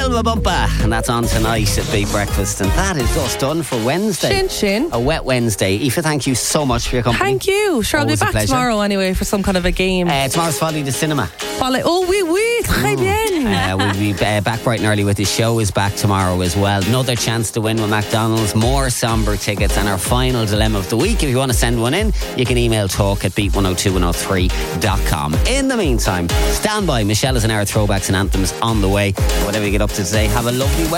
Wilma Bumpa, and that's on tonight at Big Breakfast, and that is us done for Wednesday. Shin shin. A wet Wednesday. Aoife, thank you so much for your company. Thank you. Sure, I'll be Always a back pleasure. tomorrow anyway for some kind of a game. Tomorrow's Folly the Cinema. Oh, oui, très bien. We'll be back bright and early with the show is back tomorrow as well. Another chance to win with McDonald's, more sombre tickets, and our final dilemma of the week. If you want to send one in, you can email talk@beat102103.com. In the meantime, stand by. Michelle is an hour of throwbacks and anthems on the way. Whatever you get up to today, have a lovely week.